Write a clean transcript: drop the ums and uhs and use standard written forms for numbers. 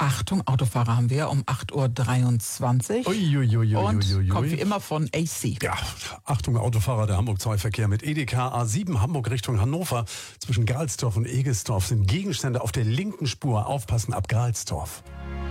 Achtung, Autofahrer haben wir um 8.23 Uhr. Und kommt wie immer von AC. Ja, Achtung, Autofahrer, der Hamburg-2-Verkehr mit Edeka A7 Hamburg Richtung Hannover. Zwischen Galsdorf und Egesdorf sind Gegenstände auf der linken Spur. Aufpassen ab Galsdorf.